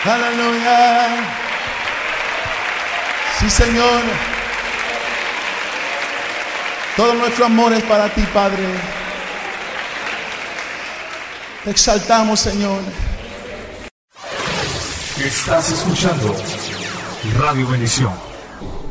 Aleluya. Sí, Señor. Todo nuestro amor es para ti, Padre. Te exaltamos, Señor. Estás escuchando Radio Bendición.